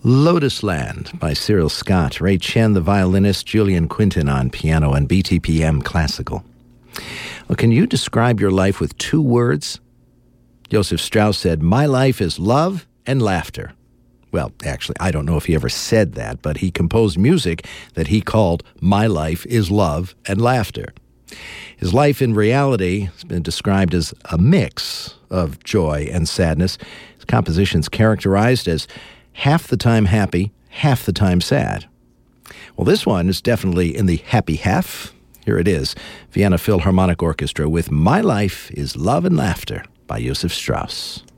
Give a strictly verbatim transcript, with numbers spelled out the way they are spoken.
Lotus Land by Cyril Scott, Ray Chen, the violinist, Julian Quinton on piano, and B T P M Classical. Well, can you describe your life with two words? Joseph Strauss said, "My life is love and laughter." Well, actually, I don't know if he ever said that, but he composed music that he called "My Life is Love and Laughter." His life in reality has been described as a mix of joy and sadness. His compositions characterized as half the time happy, half the time sad. Well, this one is definitely in the happy half. Here it is, Vienna Philharmonic Orchestra with "My Life is Love and Laughter" by Joseph Strauss.